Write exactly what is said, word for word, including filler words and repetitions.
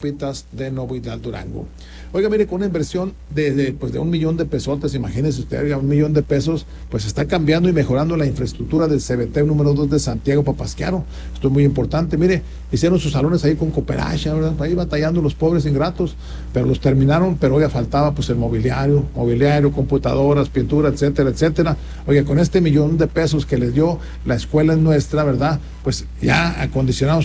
Pitas de Novidad Durango. Oiga, mire, con una inversión de, de, pues de un millón de pesotes, imagínese usted, oiga, un millón de pesos, pues está cambiando y mejorando la infraestructura del C B T número dos de Santiago Papasquiaro. Esto es muy importante. Mire, hicieron sus salones ahí con cooperacha, ¿verdad? Ahí batallando los pobres ingratos, pero los terminaron, pero oiga, faltaba pues el mobiliario, mobiliario, computadoras, pintura, etcétera, etcétera. Oiga, con este millón de pesos que les dio la escuela nuestra, ¿verdad? Pues ya acondicionados